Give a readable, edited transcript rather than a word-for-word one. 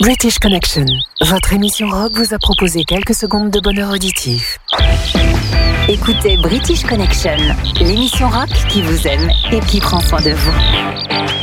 British Connection, votre émission rock vous a proposé quelques secondes de bonheur auditif. Écoutez British Connection, l'émission rock qui vous aime et qui prend soin de vous.